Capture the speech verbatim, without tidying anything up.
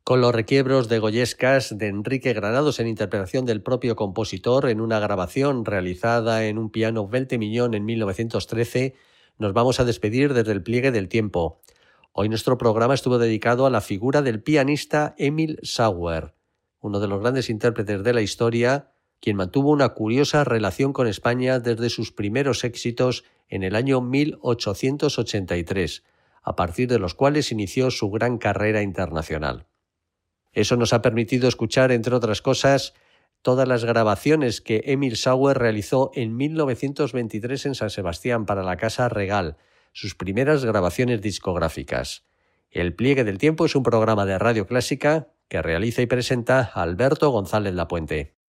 con los requiebros de Goyescas de Enrique Granados en interpretación del propio compositor en una grabación realizada en un piano Veltemillón en mil novecientos trece, nos vamos a despedir desde el pliegue del tiempo. Hoy nuestro programa estuvo dedicado a la figura del pianista Emil Sauer, uno de los grandes intérpretes de la historia, quien mantuvo una curiosa relación con España desde sus primeros éxitos en el año mil ochocientos ochenta y tres, a partir de los cuales inició su gran carrera internacional. Eso nos ha permitido escuchar, entre otras cosas, todas las grabaciones que Emil Sauer realizó en mil novecientos veintitrés en San Sebastián para la Casa Regal, sus primeras grabaciones discográficas. El Pliegue del Tiempo es un programa de Radio Clásica que realiza y presenta Alberto González Lapuente.